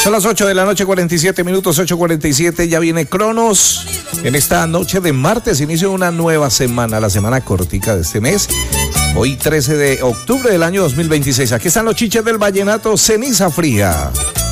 Son las 8 de la noche, 47 minutos, 8:47. Ya viene Cronos en esta noche de martes. Inicio de una nueva semana, la semana cortica de este mes. Hoy 13 de octubre del año 2026. Aquí están los chiches del vallenato, Ceniza Fría.